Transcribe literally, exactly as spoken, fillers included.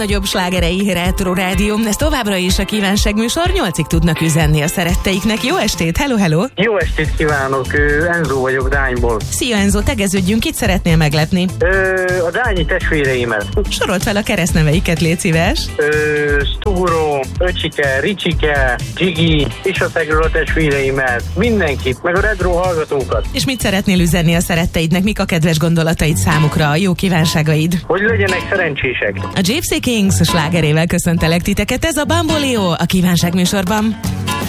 Nagyobb slágerei Retro Rádió. Ez továbbra is a kívánság műsor, nyolcig tudnak üzenni a szeretteiknek. Jó estét, hello, hello! Jó estét kívánok, Enzo vagyok Dányból. Szia Enzo, tegeződjünk, kit szeretnél meglepni? Ö, a dányi testvéreimet. Sorolt fel a keresztneveiket, légy szíves. Ö, Stúró, Öcsike, Ricsike, Gigi, és a szegről a testvéreimet, mindenkit, meg a Retro hallgatókat. És mit szeretnél üzenni a szeretteidnek? Mik a kedves gondolataid számukra, a jó kívánságaid? Hogy legyenek szerencsések. A Gypsy Kings slágerével köszöntelek titeket, ez a Bamboleo a kívánság műsorban.